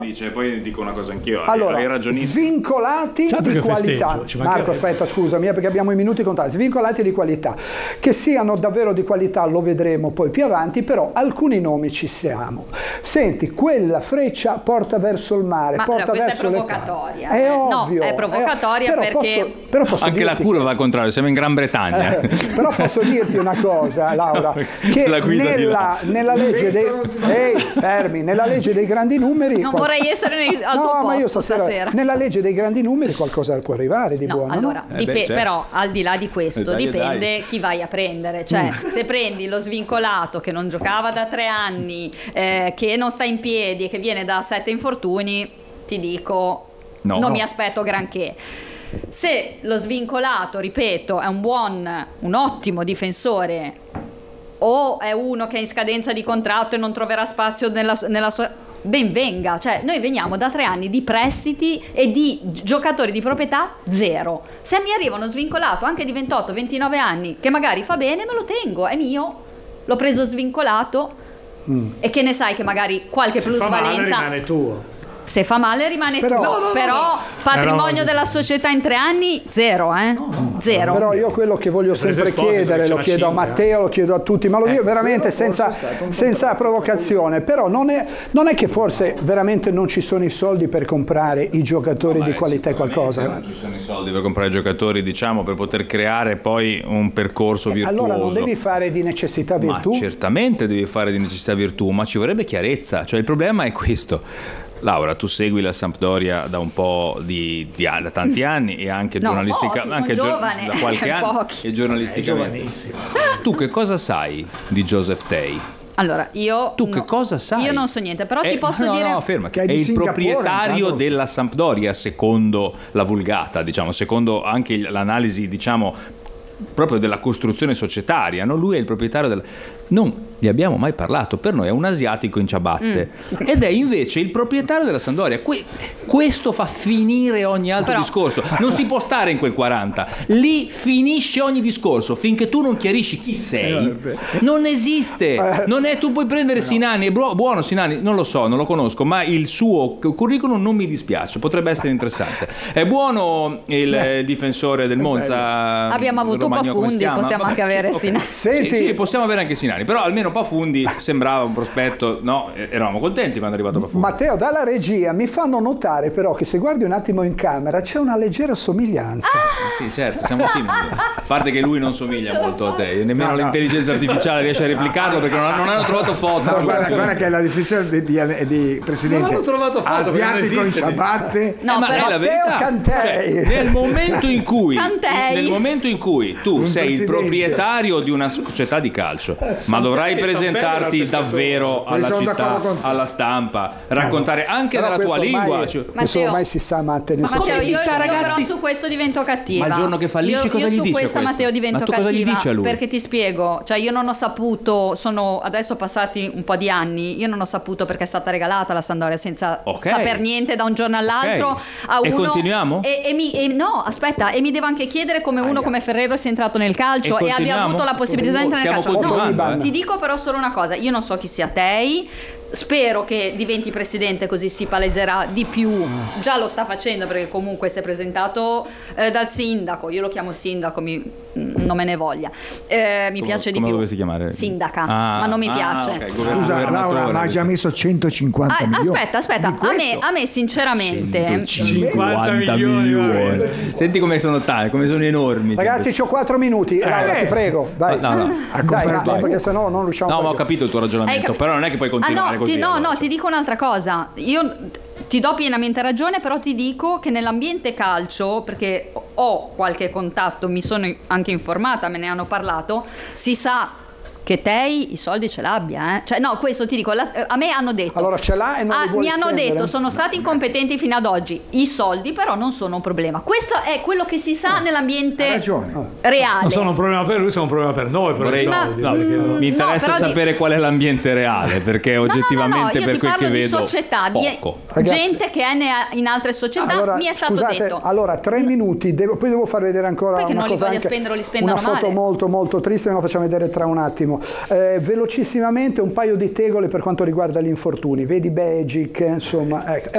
Dice, poi dico una cosa anch'io. Allora, svincolati di qualità. Marco, aspetta, scusami, perché abbiamo i minuti contati. Svincolati di qualità. Che siano davvero di qualità lo vedremo poi più avanti, però alcuni nomi ci siamo. Senti, quella freccia porta verso il mare, porta verso le provocatoria. È ovvio. No, è provocatoria perché... Però posso anche dirti, la curva va al contrario, siamo in Gran Bretagna. Però posso dirti una cosa, Laura, che nella legge dei... nella legge dei grandi numeri... vorrei essere al tuo posto, ma io stasera. Nella legge dei grandi numeri qualcosa può arrivare di buono. Allora, certo. Però al di là di questo dipende chi vai a prendere. Cioè, se prendi lo svincolato che non giocava da 3 anni, che non sta in piedi e che viene da 7 infortuni, ti dico, non mi aspetto granché. Se lo svincolato, ripeto, è un ottimo difensore, o è uno che è in scadenza di contratto e non troverà spazio nella sua... ben venga, cioè noi veniamo da 3 anni di prestiti e di giocatori di proprietà zero. Se mi arriva uno svincolato anche di 28-29 anni che magari fa bene, me lo tengo, è mio, l'ho preso svincolato e che ne sai che magari qualche plusvalenza rimane tuo. Se fa male rimane tuo, però patrimonio della società in 3 anni zero, zero. Però io quello che voglio sempre chiedere, lo chiedo a Matteo, lo chiedo a tutti, ma lo dico veramente senza provocazione, però non è che forse veramente non ci sono i soldi per comprare i giocatori di qualità e qualcosa? Non ci sono i soldi per comprare i giocatori, diciamo, per poter creare poi un percorso virtuoso. Allora non devi fare di necessità virtù? Ma certamente devi fare di necessità virtù, ma ci vorrebbe chiarezza, cioè il problema è questo. Laura, tu segui la Sampdoria da un po' da tanti anni e anche giornalistica, anche da qualche anno e giornalisticamente. Tu che cosa sai di Joseph Tei? Allora, tu che cosa sai? Io non so niente, però ti posso dire... No, ferma, che è il proprietario della Sampdoria, secondo la Vulgata, diciamo, secondo anche l'analisi, diciamo, proprio della costruzione societaria, no? Lui è il proprietario non gli abbiamo mai parlato, per noi è un asiatico in ciabatte ed è invece il proprietario della Sampdoria. Questo fa finire ogni altro discorso, non si può stare in quel 40, lì finisce ogni discorso finché tu non chiarisci chi sei. Non esiste, non è, tu puoi prendere Sinani, è buono Sinani, non lo so, non lo conosco, ma il suo curriculum non mi dispiace, potrebbe essere interessante. È buono il difensore del Monza, abbiamo avuto Pafundi, possiamo anche avere Sinani. Senti, possiamo avere anche Sinani, però almeno Pafundi sembrava un prospetto, no? Eravamo contenti quando è arrivato Pafundi. Matteo, dalla regia mi fanno notare però che se guardi un attimo in camera c'è una leggera somiglianza. Sì, certo, siamo simili. A parte che lui non somiglia molto a te, nemmeno l'intelligenza artificiale riesce a replicarlo perché non hanno trovato foto. Guarda che è la definizione di Presidente. Non hanno trovato foto, asiatico in ciabatte. No, ma però è la verità. Cantei. Cioè, nel momento in cui tu sei il proprietario di una società di calcio, ma dovrai presentarti davvero alla città, alla stampa, raccontare anche della tua lingua. Questo ormai si sa, Matteo. Matteo, io però su questo divento cattiva. Ma il giorno che fallisci cosa gli dice? Su questa Matteo divento cattiva. Cosa gli dice a lui? Perché ti spiego, cioè io non ho saputo, sono adesso passati un po' di anni, io non ho saputo perché è stata regalata la Sampdoria senza saper niente da un giorno all'altro a uno. E continuiamo? No, aspetta, e mi devo anche chiedere come uno come Ferrero sia entrato nel calcio e abbia avuto la possibilità di entrare nel calcio. No, ti dico però solo una cosa, io non so chi sia Tei, spero che diventi presidente così si paleserà di più, già lo sta facendo perché comunque si è presentato dal sindaco, io lo chiamo sindaco, non me ne voglia, mi piace di più. Come dovresti chiamare? Sindaca, ma non mi piace. Okay. Scusa Laura, ma ha già messo 150 milioni. Aspetta, a me sinceramente 150 milioni. Senti come sono enormi. Ragazzi, c'ho 4 minuti, Laura, ti prego, dai. Dai, perché sennò non riusciamo. No, ma ho capito il tuo ragionamento, però non è che puoi continuare così. No, ti dico un'altra cosa. Io ti do pienamente ragione, però ti dico che nell'ambiente calcio, perché ho qualche contatto, mi sono anche informata, me ne hanno parlato, si sa che Tei i soldi ce l'abbia, Cioè no, questo ti dico, a me hanno detto, allora ce l'ha e non li vuole mi hanno spendere. detto sono stati incompetenti fino ad oggi, i soldi però non sono un problema. Questo è quello che si sa nell'ambiente reale. Non sono un problema per lui, sono un problema per noi, mi interessa sapere qual è l'ambiente reale, perché oggettivamente per quel che vedo di società, poco. Di gente che è in altre società, allora, mi è stato detto. Allora 3 minuti, poi devo far vedere ancora perché una non cosa, li voglio spendere, li spendono una foto male. molto molto triste, me la facciamo vedere tra un attimo. Velocissimamente un paio di tegole per quanto riguarda gli infortuni, vedi Begic, insomma, ecco.